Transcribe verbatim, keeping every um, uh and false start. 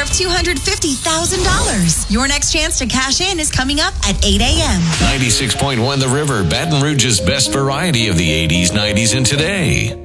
of two hundred fifty thousand dollars. Your next chance to cash in is coming up at eight a.m. ninety-six point one The River, Baton Rouge's best variety of the eighties, nineties, and today.